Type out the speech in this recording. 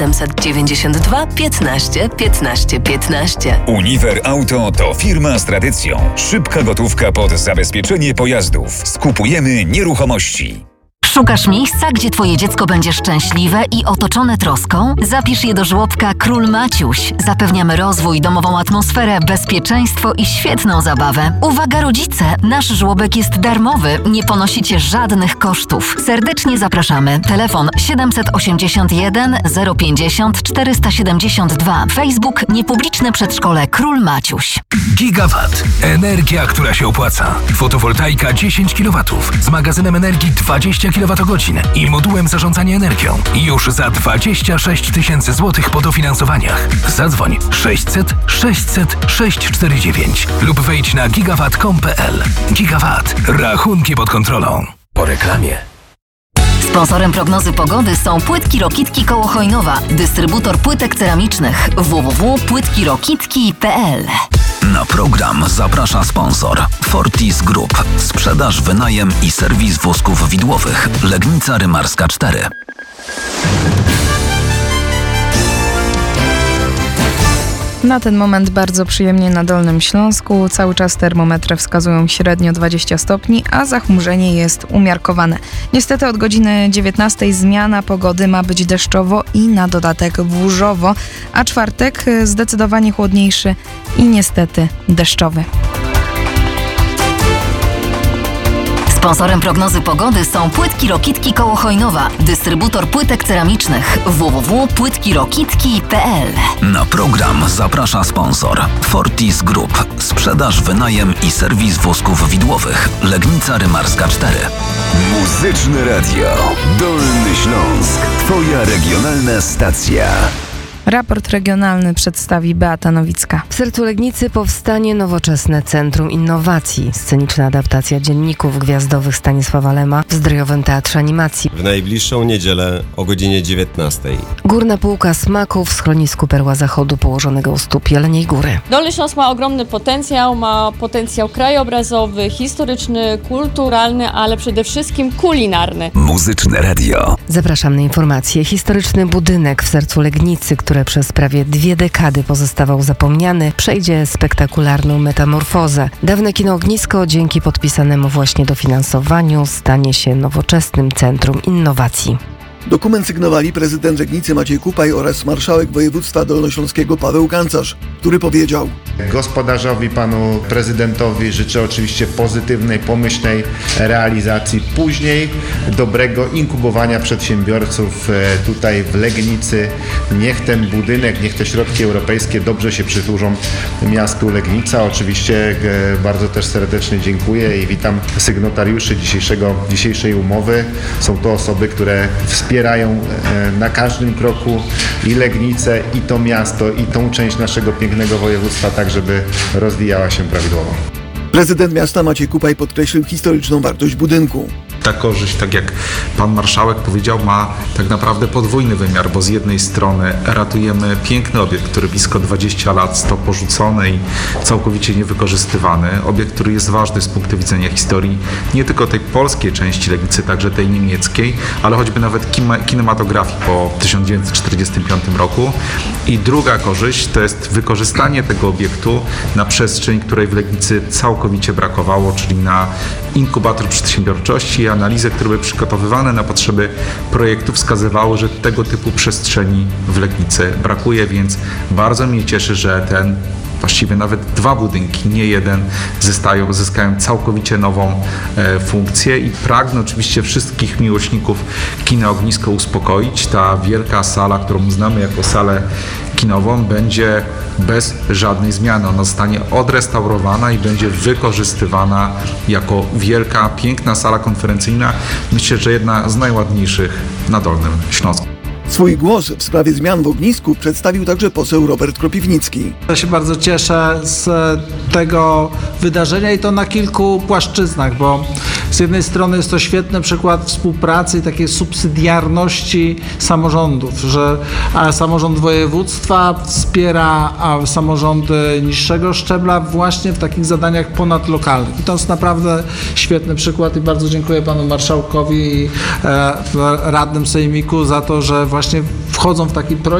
792 15 15 15. Uniwer Auto to firma z tradycją. Szybka gotówka pod zabezpieczenie pojazdów. Skupujemy nieruchomości. Szukasz miejsca, gdzie twoje dziecko będzie szczęśliwe i otoczone troską? Zapisz je do żłobka Król Maciuś. Zapewniamy rozwój, domową atmosferę, bezpieczeństwo i świetną zabawę. Uwaga rodzice, nasz żłobek jest darmowy, nie ponosicie żadnych kosztów. Serdecznie zapraszamy. Telefon 781 050 472. Facebook Niepubliczne Przedszkole Król Maciuś. Gigawatt. Energia, która się opłaca. Fotowoltaika 10 kW z magazynem energii 20 kWh i modułem zarządzania energią. Już za 26 000 złotych po dofinansowaniach. Zadzwoń 600 600 649 lub wejdź na gigawatt.com.pl. Gigawatt. Rachunki pod kontrolą. Po reklamie. Sponsorem prognozy pogody są Płytki Rokitki koło Chojnowa. Dystrybutor płytek ceramicznych www.płytkirokitki.pl. Na program zaprasza sponsor Fortis Group. Sprzedaż, wynajem i serwis wózków widłowych. Legnica Rymarska 4. Na ten moment bardzo przyjemnie na Dolnym Śląsku. Cały czas termometry wskazują średnio 20 stopni, a zachmurzenie jest umiarkowane. Niestety od godziny 19 zmiana pogody, ma być deszczowo i na dodatek burzowo, a czwartek zdecydowanie chłodniejszy i niestety deszczowy. Sponsorem prognozy pogody są Płytki Rokitki koło Chojnowa. Dystrybutor płytek ceramicznych www.płytkirokitki.pl. Na program zaprasza sponsor Fortis Group. Sprzedaż, wynajem i serwis wózków widłowych. Legnica Rymarska 4. Muzyczne Radio. Dolny Śląsk. Twoja regionalna stacja. Raport regionalny przedstawi Beata Nowicka. W sercu Legnicy powstanie nowoczesne Centrum Innowacji. Sceniczna adaptacja dzienników gwiazdowych Stanisława Lema w Zdrojowym Teatrze Animacji. W najbliższą niedzielę o godzinie 19. Górna półka smaków w schronisku Perła Zachodu położonego u stóp Jeleniej Góry. Dolny Śląsk ma ogromny potencjał, ma potencjał krajobrazowy, historyczny, kulturalny, ale przede wszystkim kulinarny. Muzyczne Radio. Zapraszam na informacje. Historyczny budynek w sercu Legnicy, który przez prawie 2 dekady pozostawał zapomniany, przejdzie spektakularną metamorfozę. Dawne kino Ognisko dzięki podpisanemu właśnie dofinansowaniu stanie się nowoczesnym Centrum Innowacji. Dokument sygnowali prezydent Legnicy Maciej Kupaj oraz marszałek województwa dolnośląskiego Paweł Gancarz, który powiedział: Gospodarzowi, panu prezydentowi życzę oczywiście pozytywnej, pomyślnej realizacji, później dobrego inkubowania przedsiębiorców tutaj w Legnicy. Niech ten budynek, niech te środki europejskie dobrze się przysłużą miastu Legnica. Oczywiście bardzo też serdecznie dziękuję i witam sygnatariuszy dzisiejszej umowy. Są to osoby, które wspierają na każdym kroku i Legnicę, i to miasto, i tą część naszego pięknego województwa, tak żeby rozwijała się prawidłowo. Prezydent miasta Maciej Kupaj podkreślił historyczną wartość budynku. Ta korzyść, tak jak pan marszałek powiedział, ma tak naprawdę podwójny wymiar, bo z jednej strony ratujemy piękny obiekt, który blisko 20 lat stał porzucony i całkowicie niewykorzystywany. Obiekt, który jest ważny z punktu widzenia historii nie tylko tej polskiej części Legnicy, także tej niemieckiej, ale choćby nawet kinematografii po 1945 roku. I druga korzyść to jest wykorzystanie tego obiektu na przestrzeń, której w Legnicy całkowicie brakowało, czyli na inkubator przedsiębiorczości. Analizy, które były przygotowywane na potrzeby projektu, wskazywały, że tego typu przestrzeni w Legnicy brakuje, więc bardzo mnie cieszy, że właściwie nawet 2 budynki, nie jeden, zyskają całkowicie nową funkcję i pragnę oczywiście wszystkich miłośników kina Ognisko uspokoić. Ta wielka sala, którą znamy jako salę kinową, będzie bez żadnej zmiany. Ona zostanie odrestaurowana i będzie wykorzystywana jako wielka, piękna sala konferencyjna. Myślę, że jedna z najładniejszych na Dolnym Śląsku. Swój głos w sprawie zmian w ognisku przedstawił także poseł Robert Kropiwnicki. Ja się bardzo cieszę z tego wydarzenia i to na kilku płaszczyznach, bo z jednej strony jest to świetny przykład współpracy i takiej subsydiarności samorządów, że samorząd województwa wspiera samorządy niższego szczebla właśnie w takich zadaniach ponadlokalnych. I to jest naprawdę świetny przykład i bardzo dziękuję panu marszałkowi i radnym sejmiku za to, że właśnie właśnie wchodzą w taki projekt.